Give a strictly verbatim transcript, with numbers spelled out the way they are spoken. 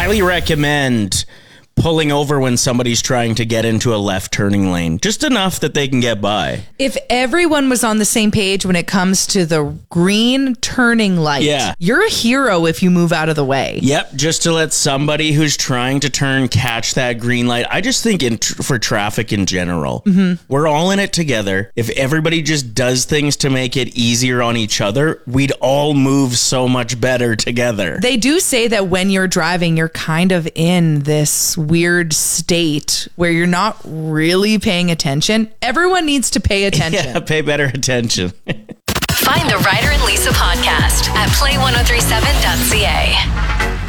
highly recommend pulling over when somebody's trying to get into a left turning lane. Just enough that they can get by. If everyone was on the same page when it comes to the green turning light, yeah. you're a hero if you move out of the way. Yep, just to let somebody who's trying to turn catch that green light. I just think in tr- for traffic in general, mm-hmm. we're all in it together. If everybody just does things to make it easier on each other, we'd all move so much better together. They do say that when you're driving, you're kind of in this weird state where you're not really paying attention. Everyone needs to pay attention. Yeah, pay better attention. Find the Ryder and Lisa podcast at play ten thirty-seven dot c a.